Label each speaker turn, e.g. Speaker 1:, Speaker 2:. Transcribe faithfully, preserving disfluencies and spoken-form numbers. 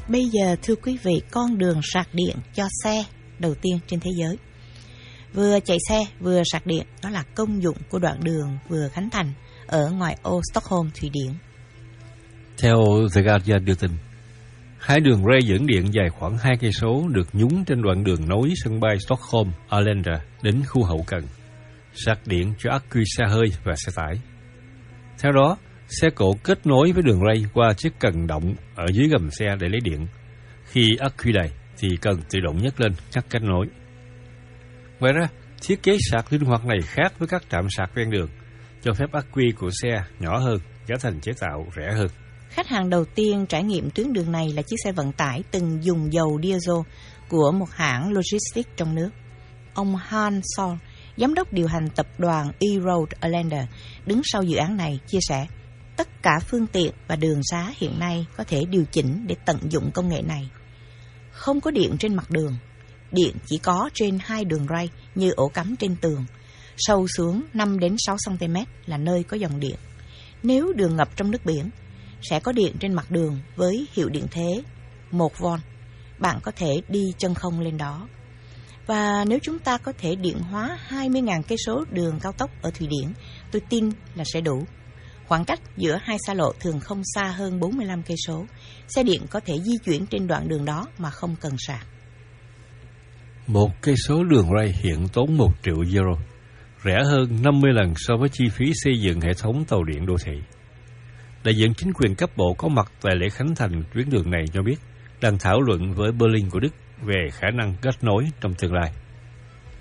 Speaker 1: Bây giờ thưa quý vị, con đường sạc điện cho xe đầu tiên trên thế giới. Vừa chạy xe vừa sạc điện, đó là công dụng của đoạn đường vừa khánh thành ở ngoài ô Stockholm, Thụy Điển.
Speaker 2: Theo The Guardian đưa tin, hai đường ray dẫn điện dài khoảng hai cây số được nhúng trên đoạn đường nối sân bay Stockholm Arlanda đến khu hậu cần, sạc điện cho ắc quy xe hơi và xe tải. Theo đó, xe cộ kết nối với đường ray qua chiếc cần động ở dưới gầm xe để lấy điện. Khi ắc quy đầy thì cần tự động nhấc lên ngắt kết nối. Ngoài ra, thiết kế sạc linh hoạt này khác với các trạm sạc ven đường, cho phép ắc quy của xe nhỏ hơn, giá thành chế tạo rẻ hơn.
Speaker 1: Khách hàng đầu tiên trải nghiệm tuyến đường này là chiếc xe vận tải từng dùng dầu diesel của một hãng logistics trong nước. Ông Han Sol, giám đốc điều hành tập đoàn E-Road Arlanda, đứng sau dự án này, chia sẻ, tất cả phương tiện và đường xá hiện nay có thể điều chỉnh để tận dụng công nghệ này. Không có điện trên mặt đường, điện chỉ có trên hai đường ray như ổ cắm trên tường. Sâu xuống năm đến sáu xăng ti mét là nơi có dòng điện. Nếu đường ngập trong nước biển, sẽ có điện trên mặt đường với hiệu điện thế một vôn. Bạn có thể đi chân không lên đó. Và nếu chúng ta có thể điện hóa hai mươi nghìn cây số đường cao tốc ở Thụy Điển, tôi tin là sẽ đủ. Khoảng cách giữa hai xa lộ thường không xa hơn bốn mươi lăm cây số. Xe điện có thể di chuyển trên đoạn đường đó mà không cần sạc.
Speaker 2: Một cây số đường ray hiện tốn một triệu euro, rẻ hơn năm mươi lần so với chi phí xây dựng hệ thống tàu điện đô thị. Đại diện chính quyền cấp bộ có mặt tại lễ khánh thành tuyến đường này cho biết, đang thảo luận với Berlin của Đức về khả năng kết nối trong tương lai.